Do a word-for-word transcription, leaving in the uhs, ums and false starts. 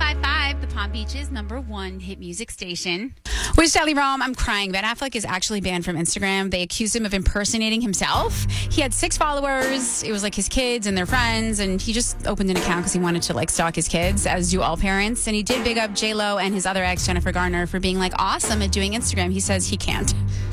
five five, the Palm Beach's number one hit music station. With Shelly Rome, I'm crying. Ben Affleck is actually banned from Instagram. They accused him of impersonating himself. He had six followers. It was like his kids and their friends, and he just opened an account because he wanted to like stalk his kids, as do all parents. And he did big up J Lo and his other ex, Jennifer Garner, for being like awesome at doing Instagram. He says he can't.